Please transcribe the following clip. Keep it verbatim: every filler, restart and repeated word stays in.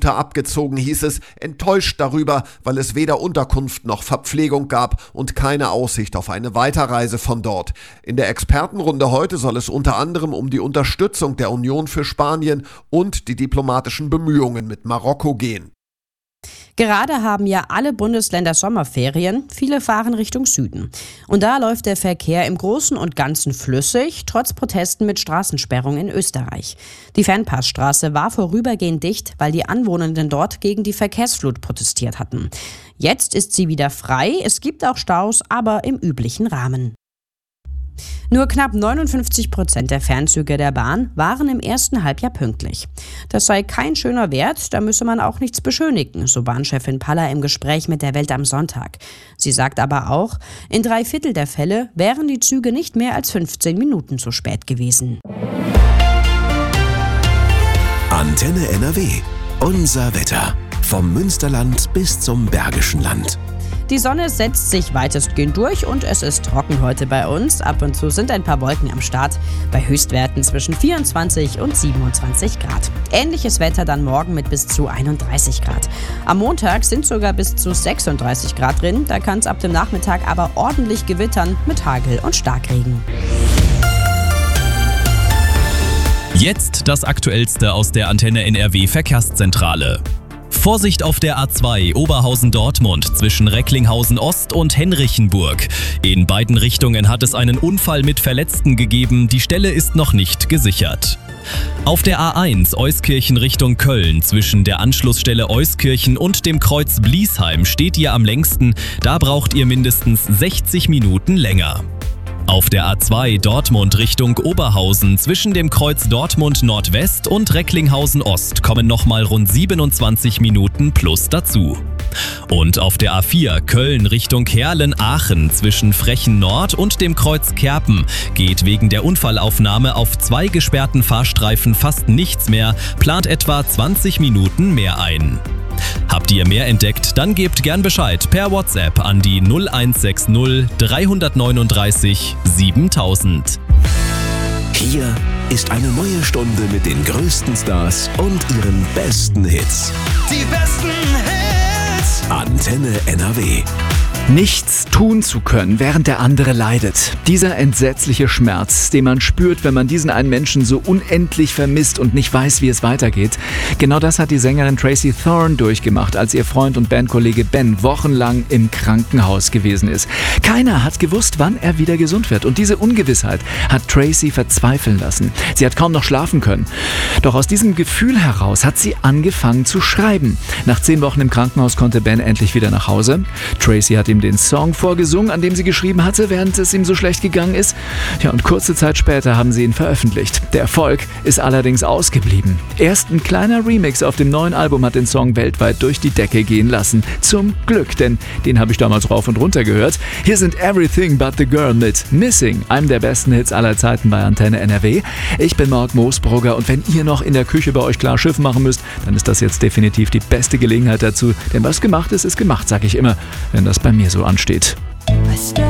Mutter abgezogen, hieß es, enttäuscht darüber, weil es weder Unterkunft noch Verpflegung gab und keine Aussicht auf eine Weiterreise von dort. In der Expertenrunde heute soll es unter anderem um die Unterstützung der Union für Spanien und die diplomatischen Bemühungen mit Marokko gehen. Gerade haben ja alle Bundesländer Sommerferien, viele fahren Richtung Süden. Und da läuft der Verkehr im Großen und Ganzen flüssig, trotz Protesten mit Straßensperrung in Österreich. Die Fernpassstraße war vorübergehend dicht, weil die Anwohnenden dort gegen die Verkehrsflut protestiert hatten. Jetzt ist sie wieder frei, es gibt auch Staus, aber im üblichen Rahmen. Nur knapp neunundfünfzig Prozent der Fernzüge der Bahn waren im ersten Halbjahr pünktlich. Das sei kein schöner Wert, da müsse man auch nichts beschönigen, so Bahnchefin Paller im Gespräch mit der Welt am Sonntag. Sie sagt aber auch, in drei Viertel der Fälle wären die Züge nicht mehr als fünfzehn Minuten zu spät gewesen. Antenne N R W. Unser Wetter. Vom Münsterland bis zum Bergischen Land. Die Sonne setzt sich weitestgehend durch und es ist trocken heute bei uns. Ab und zu sind ein paar Wolken am Start, bei Höchstwerten zwischen vierundzwanzig und siebenundzwanzig Grad. Ähnliches Wetter dann morgen mit bis zu einunddreißig Grad. Am Montag sind sogar bis zu sechsunddreißig Grad drin, da kann es ab dem Nachmittag aber ordentlich gewittern mit Hagel und Starkregen. Jetzt das Aktuellste aus der Antenne N R W Verkehrszentrale. Vorsicht auf der A zwei Oberhausen-Dortmund zwischen Recklinghausen Ost und Henrichenburg. In beiden Richtungen hat es einen Unfall mit Verletzten gegeben, die Stelle ist noch nicht gesichert. Auf der A eins Euskirchen Richtung Köln zwischen der Anschlussstelle Euskirchen und dem Kreuz Bliesheim steht ihr am längsten, da braucht ihr mindestens sechzig Minuten länger. Auf der A zwei Dortmund Richtung Oberhausen zwischen dem Kreuz Dortmund Nordwest und Recklinghausen Ost kommen nochmal rund siebenundzwanzig Minuten plus dazu. Und auf der A vier Köln Richtung Herlen-Aachen zwischen Frechen Nord und dem Kreuz Kerpen geht wegen der Unfallaufnahme auf zwei gesperrten Fahrstreifen fast nichts mehr, plant etwa zwanzig Minuten mehr ein. Habt ihr mehr entdeckt, dann gebt gern Bescheid per WhatsApp an die null eins sechs null drei neun drei siebentausend. Hier ist eine neue Stunde mit den größten Stars und ihren besten Hits. Die besten Hits. Antenne N R W. Nichts tun zu können, während der andere leidet. Dieser entsetzliche Schmerz, den man spürt, wenn man diesen einen Menschen so unendlich vermisst und nicht weiß, wie es weitergeht. Genau das hat die Sängerin Tracy Thorn durchgemacht, als ihr Freund und Bandkollege Ben wochenlang im Krankenhaus gewesen ist. Keiner hat gewusst, wann er wieder gesund wird. Und diese Ungewissheit hat Tracy verzweifeln lassen. Sie hat kaum noch schlafen können. Doch aus diesem Gefühl heraus hat sie angefangen zu schreiben. Nach zehn Wochen im Krankenhaus konnte Ben endlich wieder nach Hause. Tracy hat ihm den Song vorgesungen, an dem sie geschrieben hatte, während es ihm so schlecht gegangen ist. Ja, und kurze Zeit später haben sie ihn veröffentlicht. Der Erfolg ist allerdings ausgeblieben. Erst ein kleiner Remix auf dem neuen Album hat den Song weltweit durch die Decke gehen lassen. Zum Glück, denn den habe ich damals rauf und runter gehört. Hier sind Everything But The Girl mit Missing, einem der besten Hits aller Zeiten bei Antenne N R W. Ich bin Marc Moosbrugger und wenn ihr noch in der Küche bei euch klar Schiff machen müsst, dann ist das jetzt definitiv die beste Gelegenheit dazu. Denn was gemacht ist, ist gemacht, sag ich immer, wenn das bei mir so ansteht.